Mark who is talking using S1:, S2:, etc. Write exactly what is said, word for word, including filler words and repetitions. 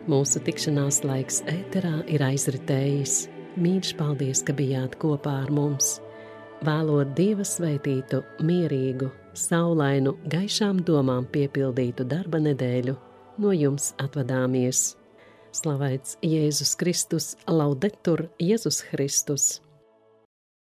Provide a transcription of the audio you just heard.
S1: Mūsu tikšanās laiks ēterā ir aizritējis. Mīļš paldies, ka bijāt kopā ar mums. Vēlot Dieva svētītu, mierīgu, saulainu, gaišām domām piepildītu darba nedēļu, no jums atvadāmies. Slavēts Jēzus Kristus, laudetur Jēzus Kristus!